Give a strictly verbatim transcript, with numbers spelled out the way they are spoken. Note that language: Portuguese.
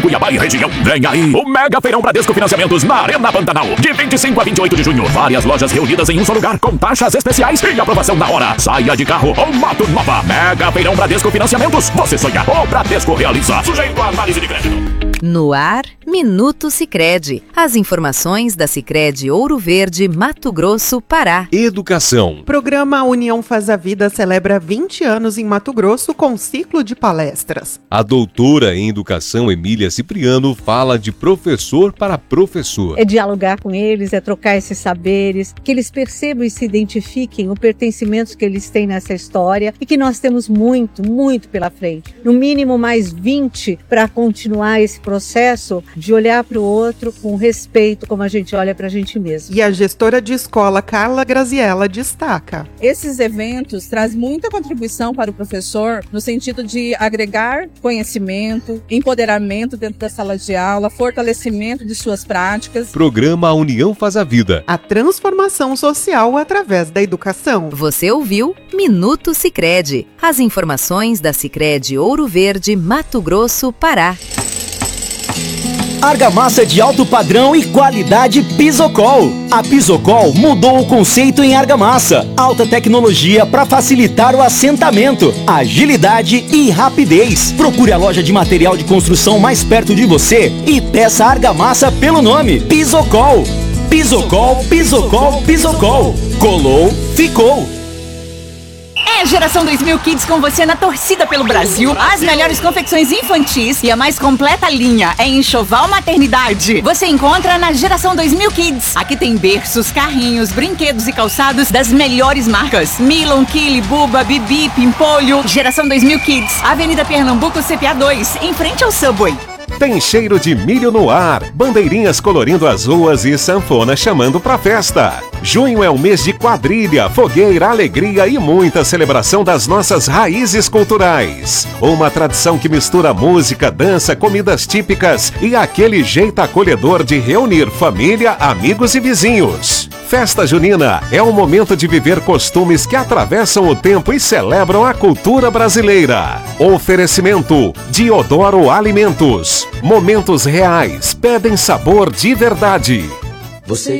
Cuiabá e região. Vem aí o Mega Feirão Bradesco Financiamentos na Arena Pantanal. De vinte e cinco a vinte e oito de junho. Várias lojas reunidas em um só lugar com taxas especiais e aprovação na hora. Saia de carro ou moto nova. Mega Feirão Bradesco Financiamentos. Você sonha, o Bradesco realiza. Sujeito à análise de crédito. No ar, Minuto Sicredi. As informações da Sicredi Ouro Verde, Mato Grosso, Pará. Educação. Programa União Faz a Vida celebra vinte anos em Mato Grosso com ciclo de palestras. A doutora em Educação, Emília Cipriano, fala de professor para professor. É dialogar com eles, é trocar esses saberes, que eles percebam e se identifiquem o pertencimento que eles têm nessa história e que nós temos muito, muito pela frente. No mínimo mais vinte para continuar esse processo de olhar para o outro com respeito, como a gente olha para a gente mesmo. E a gestora de escola, Carla Graziella, destaca: esses eventos trazem muita contribuição para o professor no sentido de agregar conhecimento, empoderamento dentro da sala de aula, fortalecimento de suas práticas. Programa União Faz a Vida. A transformação social através da educação. Você ouviu Minuto Sicredi. As informações da Sicredi Ouro Verde, Mato Grosso, Pará. Argamassa de alto padrão e qualidade Pisocol. A Pisocol mudou o conceito em argamassa. Alta tecnologia para facilitar o assentamento, agilidade e rapidez. Procure a loja de material de construção mais perto de você e peça argamassa pelo nome Pisocol. Pisocol, Pisocol, Pisocol. Colou, ficou. É Geração dois mil Kids com você na torcida pelo Brasil. As melhores confecções infantis e a mais completa linha é enxoval maternidade. Você encontra na Geração dois mil Kids. Aqui tem berços, carrinhos, brinquedos e calçados das melhores marcas. Milon, Kili, Buba, Bibi, Pimpolho. Geração dois mil Kids. Avenida Pernambuco, C P A dois, em frente ao Subway. Tem cheiro de milho no ar, bandeirinhas colorindo as ruas e sanfona chamando pra festa. Junho é o mês de quadrilha, fogueira, alegria e muita celebração das nossas raízes culturais. Uma tradição que mistura música, dança, comidas típicas e aquele jeito acolhedor de reunir família, amigos e vizinhos. Festa junina é o momento de viver costumes que atravessam o tempo e celebram a cultura brasileira. Oferecimento: Diodoro Alimentos. Momentos reais pedem sabor de verdade. Você